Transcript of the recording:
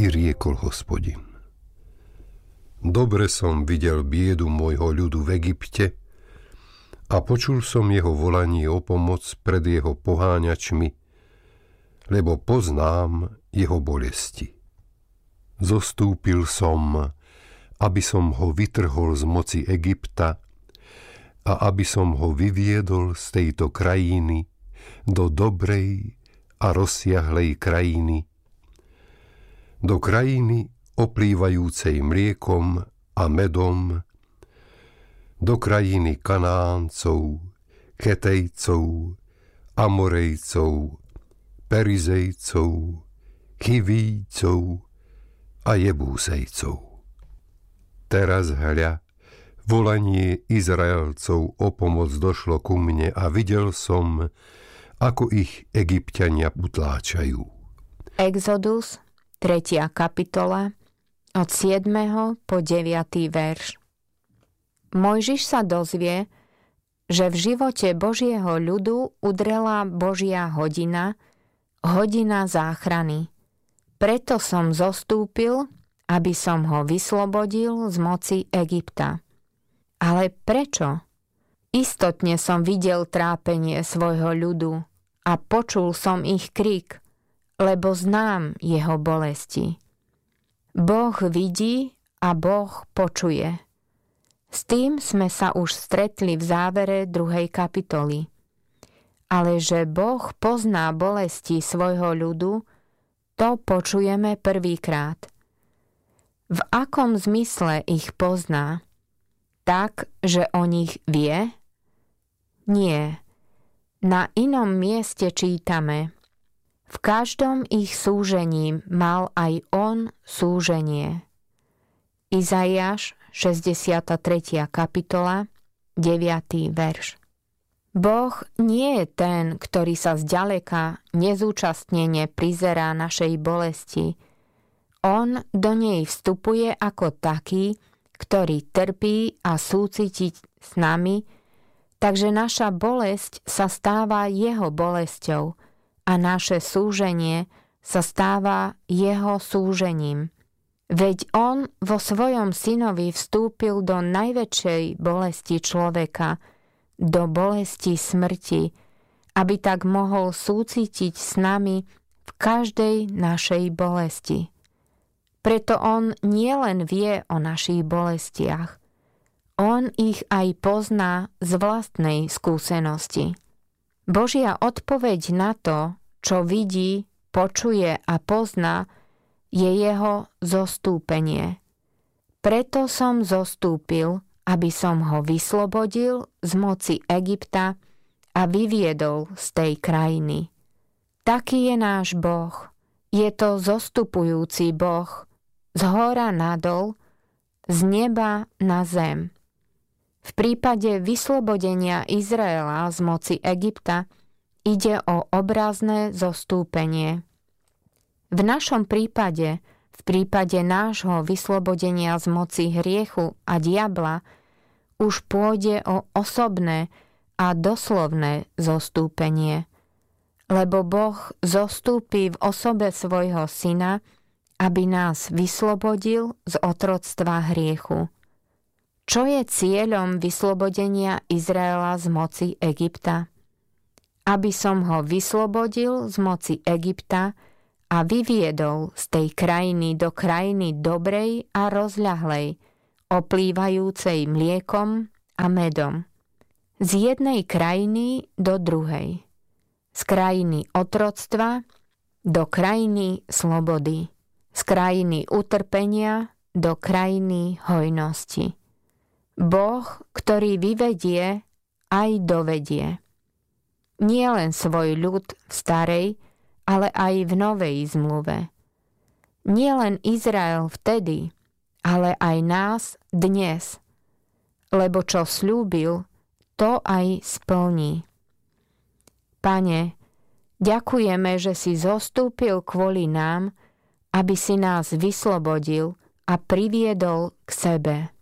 I riekol Hospodin: Dobre som videl biedu môjho ľudu v Egypte a počul som jeho volanie o pomoc pred jeho poháňačmi, lebo poznám jeho bolesti. Zostúpil som, aby som ho vytrhol z moci Egypta a aby som ho vyviedol z tejto krajiny do dobrej a rozsiahlej krajiny, do krajiny oplývajúcej mliekom a medom, do krajiny Kanáncov, Chetejcov, Amorejcov, Perizejcov, Chivícov a Jebúsejcov. Teraz hľa, volanie Izraelcov o pomoc došlo ku mne a videl som, ako ich Egypťania utláčajú. Exodus, 3. kapitola, od 7. po 9. verš. Mojžiš sa dozvie, že v živote Božieho ľudu udrela Božia hodina, hodina záchrany. Preto som zostúpil, aby som ho vyslobodil z moci Egypta. Ale prečo? Istotne som videl trápenie svojho ľudu a počul som ich krik, lebo znám jeho bolesti. Boh vidí a Boh počuje. S tým sme sa už stretli v závere 2. kapitoly. Ale že Boh pozná bolesti svojho ľudu, to počujeme prvýkrát. V akom zmysle ich pozná? Tak, že o nich vie? Nie. Na inom mieste čítame: v každom ich súžení mal aj on súženie. Izaiáš, 63. kapitola, 9. verš. Boh nie je ten, ktorý sa zďaleka nezúčastnene prizerá našej bolesti. On do nej vstupuje ako taký, ktorý trpí a súciti s nami, takže naša bolesť sa stáva jeho bolesťou a naše súženie sa stáva jeho súžením. Veď on vo svojom synovi vstúpil do najväčšej bolesti človeka, do bolesti smrti, aby tak mohol súcitiť s nami v každej našej bolesti. Preto on nielen vie o našich bolestiach, on ich aj pozná z vlastnej skúsenosti. Božia odpoveď na to, čo vidí, počuje a pozná, je jeho zostúpenie. Preto som zostúpil, aby som ho vyslobodil z moci Egypta a vyviedol z tej krajiny. Taký je náš Boh. Je to zostupujúci Boh, z hora nadol, z neba na zem. V prípade vyslobodenia Izraela z moci Egypta ide o obrazné zostúpenie. V našom prípade, v prípade nášho vyslobodenia z moci hriechu a diabla, už pôjde o osobné a doslovné zostúpenie, lebo Boh zostúpi v osobe svojho syna, aby nás vyslobodil z otroctva hriechu. Čo je cieľom vyslobodenia Izraela z moci Egypta? Aby som ho vyslobodil z moci Egypta a vyviedol z tej krajiny do krajiny dobrej a rozľahlej, oplývajúcej mliekom a medom. Z jednej krajiny do druhej. Z krajiny otroctva do krajiny slobody. Z krajiny utrpenia do krajiny hojnosti. Boh, ktorý vyvedie, aj dovedie. Nie len svoj ľud v starej, ale aj v novej zmluve. Nie len Izrael vtedy, ale aj nás dnes. Lebo čo sľúbil, to aj splní. Pane, ďakujeme, že si zostúpil kvôli nám, aby si nás vyslobodil a priviedol k sebe.